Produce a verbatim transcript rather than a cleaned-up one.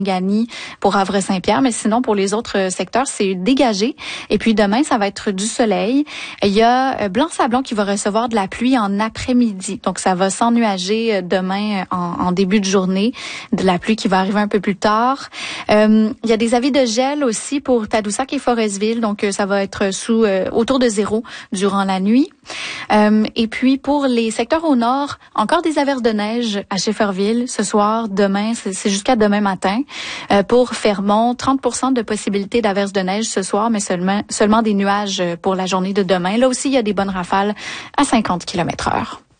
Gagny pour Havre-Saint-Pierre, mais sinon pour les autres secteurs, c'est dégagé. Et puis demain, ça va être du soleil. Il y a Blanc-Sablon qui va recevoir de la pluie en après-midi. Donc ça va s'ennuager demain en, en début de journée, de la pluie qui va arriver un peu plus tard. Euh, il y a des avis de gel aussi pour Tadoussac et Forestville, donc ça va être sous euh, autour de zéro durant la nuit. Euh, et puis pour les secteurs au nord, encore des averses de neige à Schefferville ce soir, demain, c'est, c'est jusqu'à demain matin. Euh, pour Fermont, trente pour cent de possibilité d'averses de neige ce soir, mais seulement seulement des nuages pour la journée de demain. Là aussi, il y a des bonnes rafales à cinquante kilomètres heure.